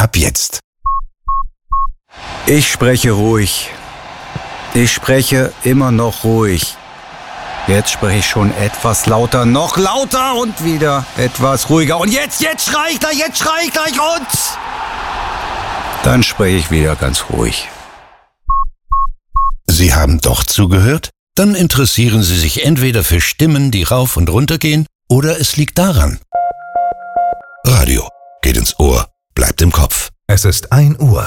Ab jetzt. Ich spreche ruhig. Ich spreche immer noch ruhig. Jetzt spreche ich schon etwas lauter, noch lauter und wieder etwas ruhiger. Und jetzt schrei ich gleich und dann spreche ich wieder ganz ruhig. Sie haben doch zugehört? Dann interessieren Sie sich entweder für Stimmen, die rauf und runter gehen, oder es liegt daran. Radio geht ins Ohr, bleibt im Kopf. Es ist 1 Uhr.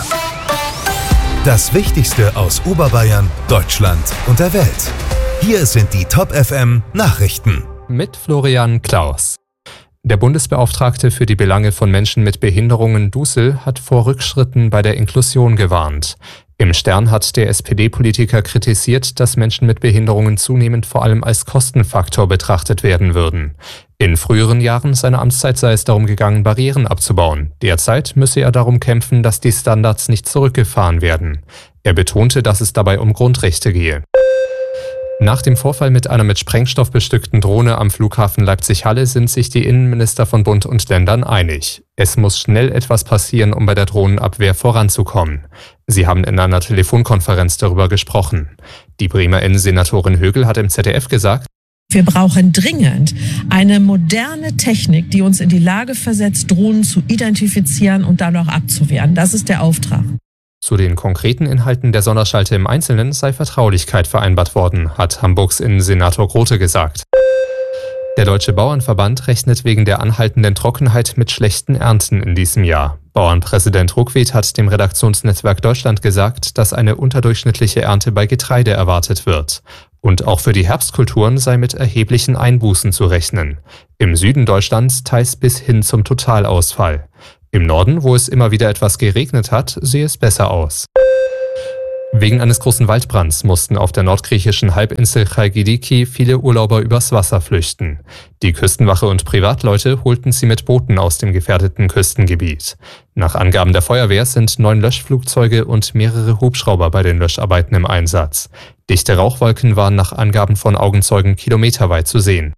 Das Wichtigste aus Oberbayern, Deutschland und der Welt. Hier sind die Top FM Nachrichten. Mit Florian Klaus. Der Bundesbeauftragte für die Belange von Menschen mit Behinderungen Dussel hat vor Rückschritten bei der Inklusion gewarnt. Im Stern hat der SPD-Politiker kritisiert, dass Menschen mit Behinderungen zunehmend vor allem als Kostenfaktor betrachtet werden würden. In früheren Jahren seiner Amtszeit sei es darum gegangen, Barrieren abzubauen. Derzeit müsse er darum kämpfen, dass die Standards nicht zurückgefahren werden. Er betonte, dass es dabei um Grundrechte gehe. Nach dem Vorfall mit einer mit Sprengstoff bestückten Drohne am Flughafen Leipzig-Halle sind sich die Innenminister von Bund und Ländern einig. Es muss schnell etwas passieren, um bei der Drohnenabwehr voranzukommen. Sie haben in einer Telefonkonferenz darüber gesprochen. Die Bremer Innensenatorin Högel hat im ZDF gesagt: Wir brauchen dringend eine moderne Technik, die uns in die Lage versetzt, Drohnen zu identifizieren und dann auch abzuwehren. Das ist der Auftrag. Zu den konkreten Inhalten der Sonderschalte im Einzelnen sei Vertraulichkeit vereinbart worden, hat Hamburgs Innensenator Grote gesagt. Der Deutsche Bauernverband rechnet wegen der anhaltenden Trockenheit mit schlechten Ernten in diesem Jahr. Bauernpräsident Ruckwied hat dem Redaktionsnetzwerk Deutschland gesagt, dass eine unterdurchschnittliche Ernte bei Getreide erwartet wird. Und auch für die Herbstkulturen sei mit erheblichen Einbußen zu rechnen. Im Süden Deutschlands teils bis hin zum Totalausfall. Im Norden, wo es immer wieder etwas geregnet hat, sehe es besser aus. Wegen eines großen Waldbrands mussten auf der nordgriechischen Halbinsel Chalkidiki viele Urlauber übers Wasser flüchten. Die Küstenwache und Privatleute holten sie mit Booten aus dem gefährdeten Küstengebiet. Nach Angaben der Feuerwehr sind 9 Löschflugzeuge und mehrere Hubschrauber bei den Löscharbeiten im Einsatz. Dichte Rauchwolken waren nach Angaben von Augenzeugen kilometerweit zu sehen.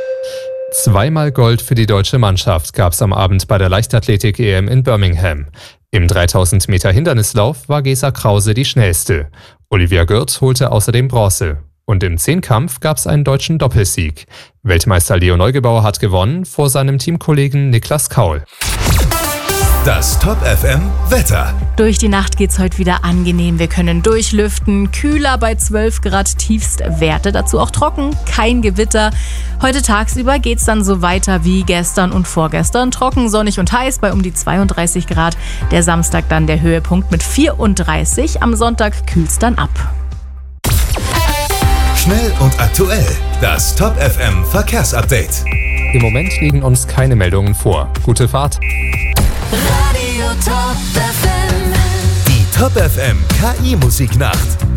2-mal Gold für die deutsche Mannschaft gab es am Abend bei der Leichtathletik-EM in Birmingham. Im 3000 Meter Hindernislauf war Gesa Krause die schnellste. Olivia Gürt holte außerdem Bronze. Und im Zehnkampf gab es einen deutschen Doppelsieg. Weltmeister Leo Neugebauer hat gewonnen vor seinem Teamkollegen Niklas Kaul. Das Top FM Wetter. Durch die Nacht geht's heute wieder angenehm. Wir können durchlüften, kühler bei 12 Grad Tiefstwerte, dazu auch trocken, kein Gewitter. Heute tagsüber geht's dann so weiter wie gestern und vorgestern. Trocken, sonnig und heiß bei um die 32 Grad. Der Samstag dann der Höhepunkt mit 34. Am Sonntag kühlt's dann ab. Schnell und aktuell. Das Top FM Verkehrsupdate. Im Moment liegen uns keine Meldungen vor. Gute Fahrt. Radio Top FM. Die Top FM KI Musiknacht.